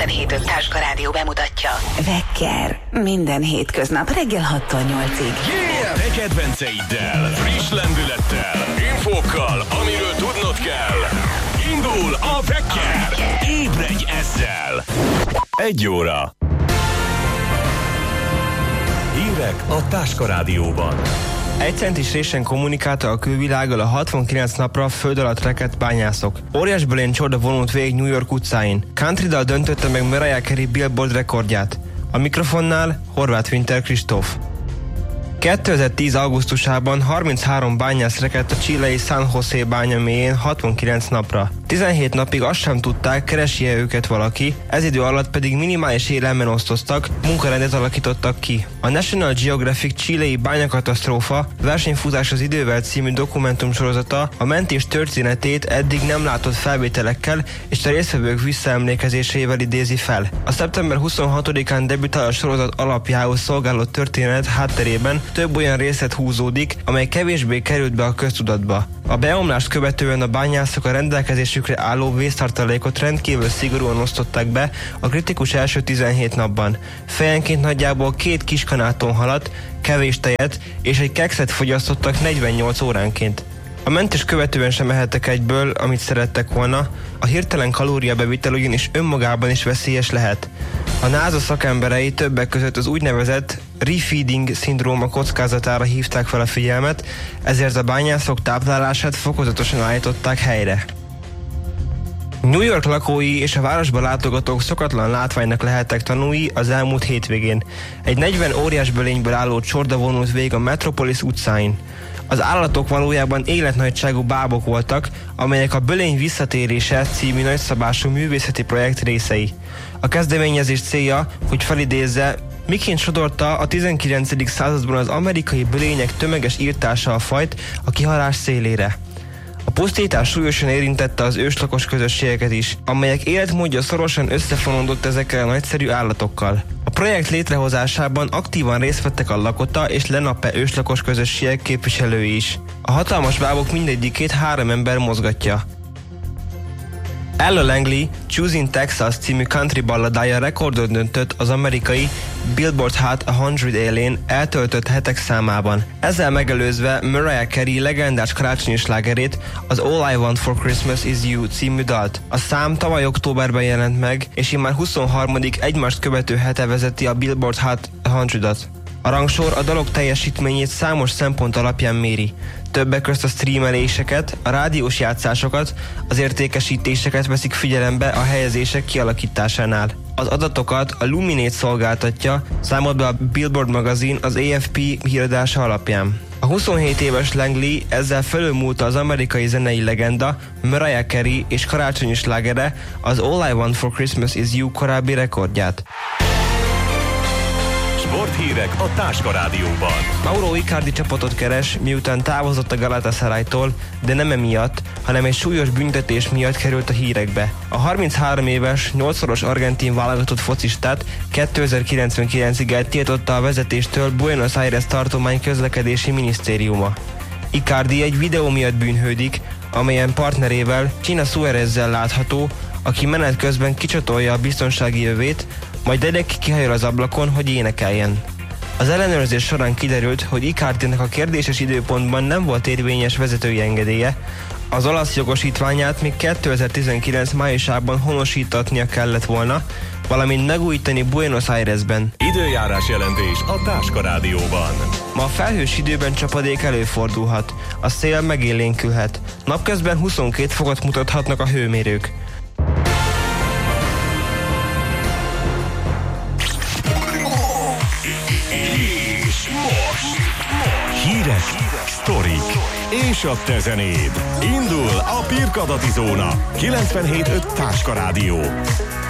97.5 Táska Rádió bemutatja. Wecker. Minden hétköznap reggel 6-tól 8-ig. Yeah! Te kedvenceiddel, friss lendülettel, infókkal, amiről tudnod kell. Indul a Wecker! Ébredj ezzel! 1 óra. Hírek a Táska Rádióban. 1 centis résen kommunikálta a külvilággal a 69 napra föld alatt rekedt bányászok. Óriásbölén csorda vonult végig New York utcáin. Country dal döntötte meg Mariah Carey Billboard rekordját. A mikrofonnál Horváth Winter Kristóf. 2010. augusztusában 33 bányász rekedt a chilei San José bánya mélyén 69 napra. 17 napig azt sem tudták, keresi-e őket valaki, ez idő alatt pedig minimális élelmen osztoztak, munkarendet alakítottak ki. A National Geographic chilei bányakatasztrófa versenyfutás az idővel című dokumentumsorozata a mentés történetét eddig nem látott felvételekkel és a résztvevők visszaemlékezésével idézi fel. A szeptember 26-án debütál a sorozat alapjául szolgáló történet hátterében több olyan részlet húzódik, amely kevésbé került be a köztudatba. A beomlást követően a bányászok a rendelkezésükre álló vésztartalékot rendkívül szigorúan osztották be a kritikus első 17 napban. Fejenként nagyjából 2 kiskanáton halat, kevés tejet és egy kekszet fogyasztottak 48 óránként. A mentés követően sem ehettek egyből, amit szerettek volna, a hirtelen kalóriabevitel ugyanis önmagában is veszélyes lehet. A NASA szakemberei többek között az úgynevezett refeeding szindróma kockázatára hívták fel a figyelmet, ezért a bányászok táplálását fokozatosan állították helyre. New York lakói és a városba látogatók szokatlan látványnak lehettek tanúi az elmúlt hétvégén. Egy 40 óriásbölényből álló csorda vonult végig a Metropolis utcáin. Az állatok valójában életnagyságú bábok voltak, amelyek a Bölény visszatérése című nagyszabású művészeti projekt részei. A kezdeményezés célja, hogy felidézze, miként sodorta a 19. században az amerikai bölények tömeges írtása a fajt a kihalás szélére. A pusztítás súlyosan érintette az őslakos közösségeket is, amelyek életmódja szorosan összefonódott ezekkel a nagyszerű állatokkal. A projekt létrehozásában aktívan részt vettek a Lakota és Lenape őslakos közösségek képviselői is. A hatalmas bábok mindegyikét 3 ember mozgatja. Ella Langley Choosing Texas című country balladája rekordot döntött az amerikai Billboard Hot 100 élén eltöltött hetek számában. Ezzel megelőzve Mariah Carey legendás karácsonyi slágerét, az All I Want for Christmas Is You című dalt. A szám tavaly októberben jelent meg, és immár 23. egymást követő hete vezeti a Billboard Hot 100-at. A rangsor a dalok teljesítményét számos szempont alapján méri. Többek közt a streameléseket, a rádiós játszásokat, az értékesítéseket veszik figyelembe a helyezések kialakításánál. Az adatokat a Luminate szolgáltatja, számolt be a Billboard magazin az AFP híradása alapján. A 27 éves Langley ezzel fölülmúlta az amerikai zenei legenda Mariah Carey és karácsonyi slágere az All I Want for Christmas Is You korábbi rekordját. Sporthírek a Táska Rádióban. Mauro Icardi csapatot keres, miután távozott a Galatasaraytól, de nem emiatt, hanem egy súlyos büntetés miatt került a hírekbe. A 33 éves, 8-szoros argentin válogatott focistát 2099-ig eltiltotta a vezetéstől Buenos Aires tartomány közlekedési minisztériuma. Icardi egy videó miatt bűnhődik, amelyen partnerével, China Suárezzel látható, aki menet közben kicsatolja a biztonsági övét, majd Dedek kihajol az ablakon, hogy énekeljen. Az ellenőrzés során kiderült, hogy Icardinak a kérdéses időpontban nem volt érvényes vezetői engedélye, az olasz jogosítványát még 2019 májusában honosítatnia kellett volna, valamint megújítani Buenos Airesben. Időjárás jelentés a Táska Rádióban. Ma a felhős időben csapadék előfordulhat, a szél megélénkülhet. Napközben 22 fokot mutathatnak a hőmérők. Hírek, sztorik és a te zenéd. Indul a Pirkadati Zóna 97.5 Táska Rádió.